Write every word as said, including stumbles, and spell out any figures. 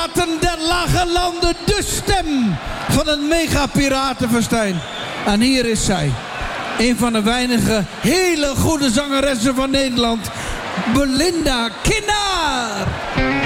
Piraten der Lage Landen, de stem van het mega-piratenfestijn. En hier is zij. Een van de weinige hele goede zangeressen van Nederland. Belinda Kinnaar.